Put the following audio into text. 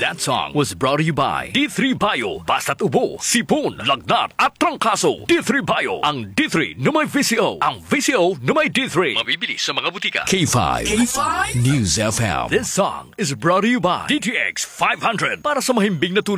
That song was brought to you by D3 Bio. Basta't ubo, sipon, lagnat at trangkaso. D3 Bio. Ang D3 na may VCO. Ang VCO na may D3. Mabibili sa mga butika. K5. News FM. This song is brought to you by DTX 500. Para sa mahimbing na tulog.